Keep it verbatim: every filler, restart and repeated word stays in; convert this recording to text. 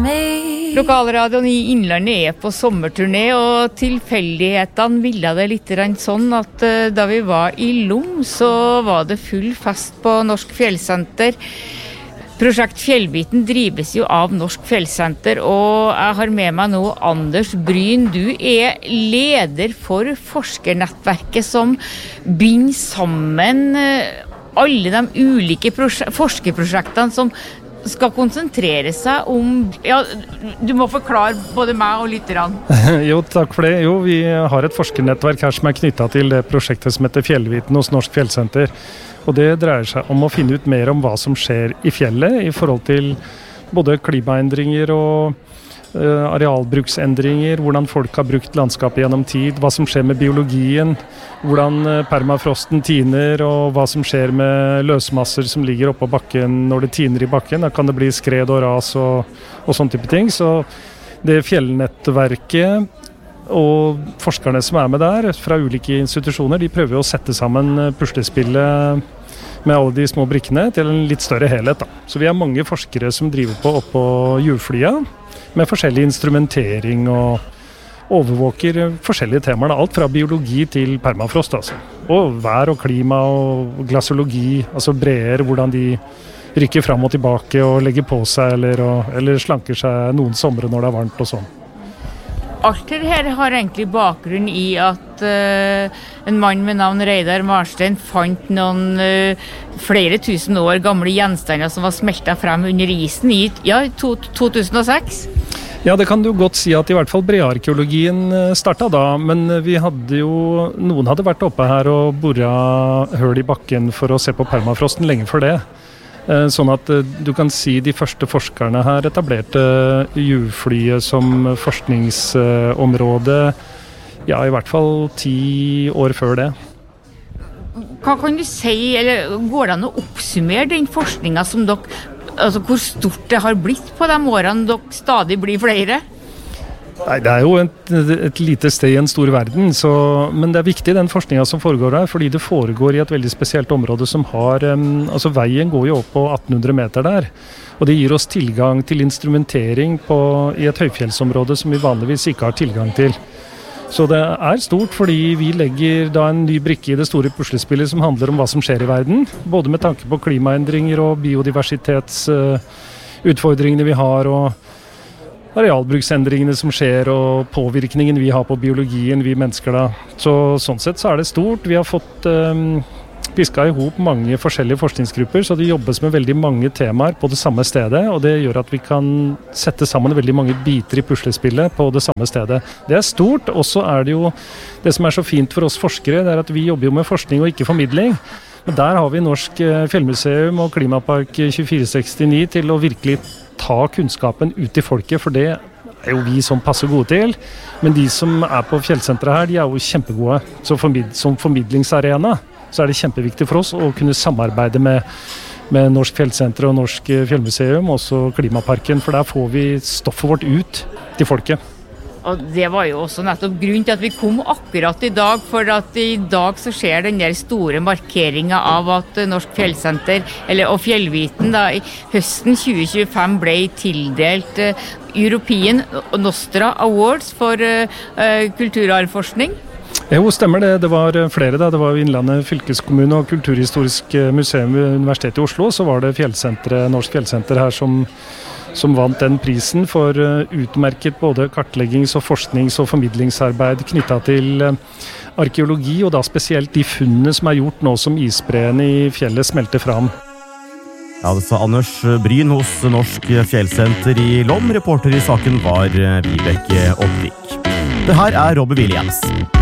me. Lokalradioen i Innlandet er på sommerturné, og tilfeldighetene ville det litt sånn at da vi var i Lom, så var det full fest på Norsk Fjellsenter. Prosjekt Fjellbiten drives jo av Norsk Fjellsenter, og jeg har med meg nå Anders Bryn. Du er leder for forskernettverket som binder sammen alle de ulike prosje- forskerprosjektene som skal konsentrere seg om... Ja, du må forklare både meg og lytterne. Jo, takk for det. Jo, vi har et forskernettverk her som er knyttet til det prosjektet som heter Fjellbiten hos Norsk Fjellsenter. Og det dreier seg om å finne ut mer om hva som skjer i fjellet i forhold til både klimaendringer og uh, arealbruksendringer, hvordan folk har brukt landskapet gjennom tid, hva som skjer med biologien, hvordan uh, permafrosten tiner, og hva som skjer med løsmasser som ligger oppå bakken når det tiner i bakken. Da kan det bli skred og ras og, og sånne type ting. Så det fjellnettverket og forskerne som er med der fra ulike institusjoner, de prøver å sette sammen puslespillet med alle de små brikkene til en litt større helhet. Da. Så vi har mange forskere som driver på oppå hjulflya med forskjellig instrumentering og overvåker forskjellige temaer. Da. Alt fra biologi til permafrost. Altså. Og vær og klima og glaciologi, altså breer, hvordan de rykker fram og tilbake og legger på seg eller, og, eller slanker seg noen somre når det er varmt og sånn. Alt det her har egentlig bakgrunn i at uh, en mann med navn Reidar Marstein fant noen uh, flere tusen år gamle gjenstander som var smeltet frem under isen i ja, to, to tusen og seks. Ja, det kan du godt si at i hvert fall brearkeologien startet da, men vi hadde jo, noen hadde vært oppe her og boret høl i bakken for å se på permafrosten lenge før det. Sånn at du kan si de første forskerne her etablerte hjulflyet som forskningsområde, ja, i hvert fall ti år før det. Hva kan du si, eller går det an å oppsummere den forskningen som dere, altså hvor stort det har blitt på de årene dere stadig blir flere? Nei, det er jo et, et lite sted i en stor verden, så, men det er viktig den forskningen som foregår her, fordi det foregår i et veldig spesielt område som har, um, altså veien går jo opp på atten hundre meter der, og det gir oss tilgang til instrumentering på, i et høyfjellsområde som vi vanligvis ikke har tilgang til. Så det er stort fordi vi legger da en ny brikke i det store puslespillet som handler om hva som skjer i verden, både med tanke på klimaendringer og biodiversitetsutfordringene uh, vi har, og arealbruksendringene som skjer og påvirkningen vi har på biologien, vi mennesker da. Så sånn sett så er det stort. Vi har fått um, pisket ihop mange forskjellige forskningsgrupper, så det jobbes med veldig mange temaer på det samme stedet, og det gjør at vi kan sette sammen veldig mange biter i puslespillet på det samme stedet. Det er stort, og så er det jo det som er så fint for oss forskere, det er at vi jobber jo med forskning og ikke formidling. Men der har vi Norsk Fjellmuseum og Klimapark tjuefire sekstini til å virkelig ta kunnskapen ut til folket, for det er jo vi som passer gode til. Men de som er på fjellsenteret her, de er jo kjempegode. Så formid- som formidlingsarena så er det kjempeviktig for oss å kunne samarbeide med, med Norsk Fjellsenter og Norsk Fjellmuseum, også Klimaparken, for der får vi stoffet vårt ut til folket. Og det var jo også nettopp grunnen til at vi kom akkurat i dag, for at i dag så skjer den der store markeringen av at Norsk Fjellsenter, eller, og Fjellbiten da, i høsten tjue tjuefem ble tildelt uh, European Nostra Awards for uh, kulturarvforskning. Jo, stemmer det. Det var flere da. Det var Innlandet fylkeskommune og Kulturhistorisk museum ved Universitetet i Oslo, så var det fjellsenteret, Norsk Fjellsenter her som som vant den prisen for utmerket både kartleggings- og forsknings- og formidlingsarbeid knyttet til arkeologi, og da spesielt de funnene som er gjort nå som isbreene i fjellet smelter fram. Ja, det sa Anders Bryn hos Norsk Fjellsenter i Lom. Reporter i saken var Vibeke Oppvik. Det her er Robbe Williams.